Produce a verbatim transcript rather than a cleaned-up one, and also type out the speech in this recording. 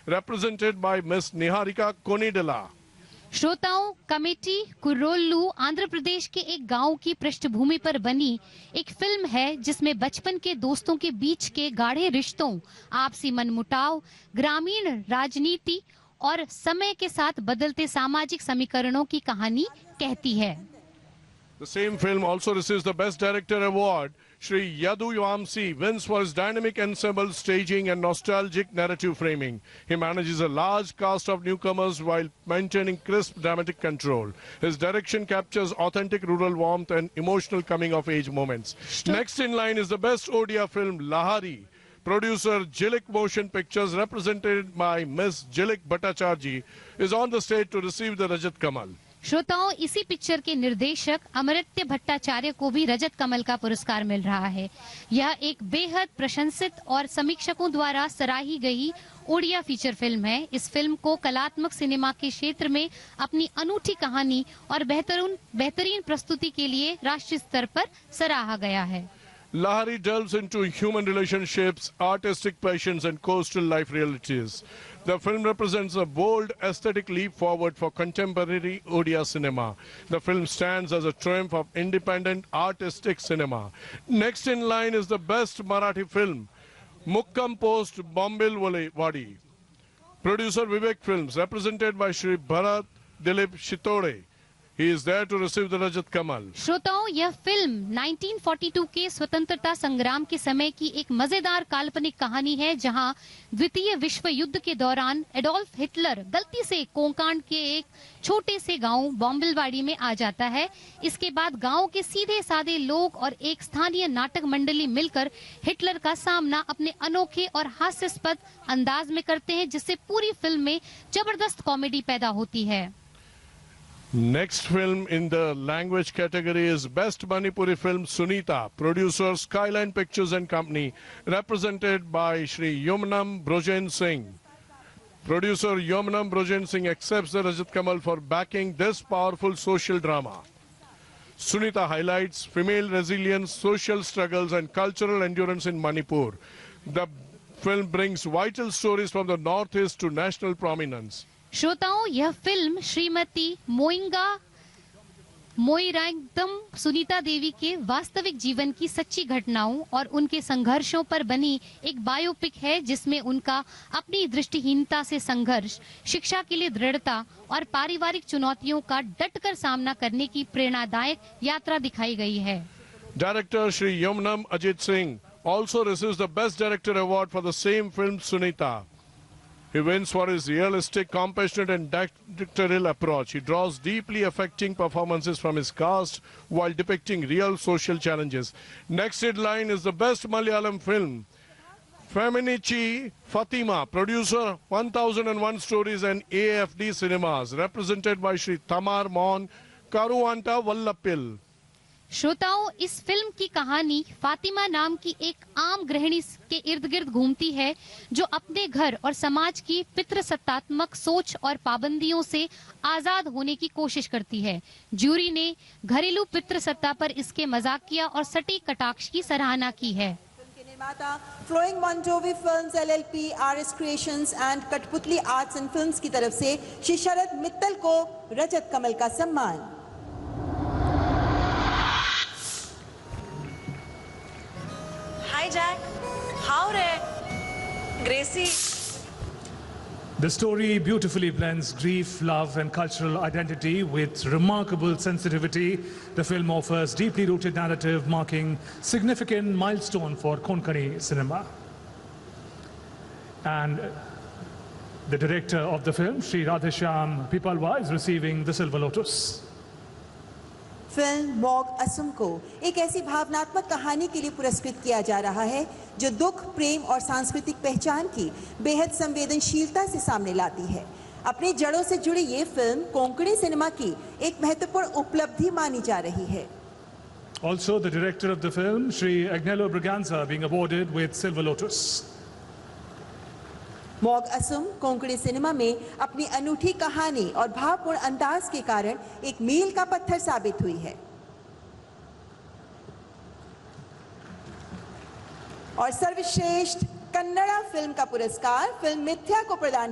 represented by Miss Niharika Konidala. श्रोताओं, committee कुर्रोल्लू Andhra Pradesh के एक गांव की पृष्ठभूमि पर बनी एक फिल्म है जिसमें बचपन के दोस्तों के बीच के गाढ़े रिश्तों, आपसी मनमुटाव, ग्रामीण राजनीति और समय के साथ बदलते सामाजिक समीकरणों की कहानी कहती है। The same film also receives the Best Director Award. Shri Yadu Vamsi wins for his dynamic ensemble staging and nostalgic narrative framing. He manages a large cast of newcomers while maintaining crisp dramatic control. His direction captures authentic rural warmth and emotional coming-of-age moments. Next in line is the Best Odia film, Lahari. Producer Jilik Motion Pictures, represented by Miss Jilik Bhattacharjee, is on the stage to receive the Rajat Kamal. श्रोताओं, इसी picture के निर्देशक अमृत्य भट्टाचार्य को भी रजत कमल का पुरस्कार मिल रहा है। यह एक बेहद प्रशंसित और समीक्षकों द्वारा सराही गई ओडिया फीचर फिल्म है। इस फिल्म को कलात्मक सिनेमा के क्षेत्र में अपनी अनूठी कहानी और बेहतरीन बेहतरीन प्रस्तुति के लिए राष्ट्रीय स्तर पर सराहा गया है। Lahari delves into human relationships, artistic passions and coastal life realities. The film represents a bold aesthetic leap forward for contemporary Odia cinema. The film stands as a triumph of independent artistic cinema. Next in line is the Best Marathi film, Mukkam Post Bombil Wadi. Producer Vivek Films, represented by Shri Bharat Dilip Shitode. He is there to receive the Rajat Kamal. श्रोताओं, यह film उन्नीस सौ बयालीस के स्वतंत्रता संग्राम के समय की एक मजेदार काल्पनिक कहानी है, जहां द्वितीय विश्व युद्ध के दौरान एडोल्फ हिटलर गलती से कोंकाण के एक छोटे से गांव बॉम्बिलवाड़ी में आ जाता है। इसके बाद गांव के सीधे साधे लोग और एक स्थानीय नाटक मंडली मिलकर हिटलर का सामना अपने अनोखे और हास्यास्पद अंदाज में करते हैं, जिससे पूरी फिल्म में जबरदस्त कॉमेडी पैदा होती है। Next film in the language category is Best Manipuri Film, Sunita. Producer Skyline Pictures and Company, represented by Shri Yomnam Brojen Singh. Producer Yomnam Brojen Singh accepts the Rajat Kamal for backing this powerful social drama. Sunita highlights female resilience, social struggles and cultural endurance in Manipur. The film brings vital stories from the northeast to national prominence. श्रोताओं, यह film Shrimati मोइंगा मोइरांगदम Sunita Devi के वास्तविक जीवन की सच्ची घटनाओं और उनके संघर्षों पर बनी एक बायोपिक है, जिसमें उनका अपनी दृष्टिहीनता से संघर्ष, शिक्षा के लिए दृढ़ता और पारिवारिक चुनौतियों का डटकर सामना करने की प्रेरणादायक यात्रा दिखाई गई है। Director Shri Yomnam Ajit Singh also receives the Best Director Award for the same film, Sunita. He wins for his realistic, compassionate and directorial approach. He draws deeply affecting performances from his cast while depicting real social challenges. Next in line is the Best Malayalam Film, Feminici Fatima. Producer one thousand one Stories and A F D Cinemas, represented by Shri Tamar Mon Karuanta Vallapil. श्रोताओं, इस film की कहानी फातिमा नाम की एक आम गृहिणी के इर्द गिर्द घूमती है, जो अपने घर और समाज की पितृसत्तात्मक सोच और पाबंदियों से आजाद होने की कोशिश करती है। जूरी ने घरेलू पितृसत्ता पर इसके मजाकिया और सटीक कटाक्ष की सराहना की है। निर्माता flowing मॉन्टोवी films L L P, R S creations and कठपुतली आर्ट्स एंड फिल्म्स की तरफ से श्री शरद मित्तल को रजत कमल का सम्मान। Hi Jack, how are Gracie? The story beautifully blends grief, love and cultural identity with remarkable sensitivity. The film offers deeply rooted narrative marking significant milestone for Konkani cinema. And the director of the film, Shri Radheshyam Pipalwa, is receiving the Silver Lotus. Film Mog Assam को एक ऐसी भावनात्मक कहानी के लिए पुरस्कृत किया जा रहा है जो दुख, प्रेम और सांस्कृतिक पहचान की बेहद संवेदनशीलता से सामने लाती है। अपनी जड़ों से जुड़ी ये फिल्म कोंकणी सिनेमा की एक महत्वपूर्ण उपलब्धि मानी जा रही है। Also, the director of the film, Shri Agnello Braganza, being awarded with Silver Lotus. Mog Assam Konkani cinema में अपनी अनूठी कहानी और भावपूर्ण अंदाज के कारण एक मील का पत्थर साबित हुई है और सर्वश्रेष्ठ कन्नड़ा फिल्म का पुरस्कार फिल्म मिथ्या को प्रदान